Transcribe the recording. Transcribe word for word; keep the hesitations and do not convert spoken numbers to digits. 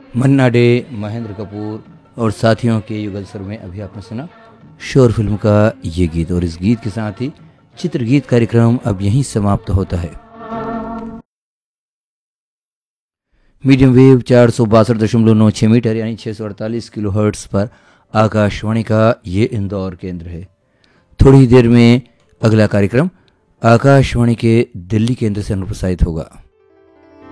मन्ना day, Mahendra Kapoor और साथियों के युगल स्वर में अभी आपने सुना शोर फिल्म का ये गीत। और इस गीत के साथ ही चित्रगीत कार्यक्रम अब यहीं समाप्त होता है। मीडियम वेव चार सौ बासठ दशमलव नौ छः मीटर यानी छः सौ अड़तालीस किलो हर्ट्स पर आकाशवाणी का ये इंदौर केंद्र है। थोड़ी ही देर में अगला कार्यक्रम आकाशवाणी के दिल्ली केंद्र से अनुप्रसारित होगा।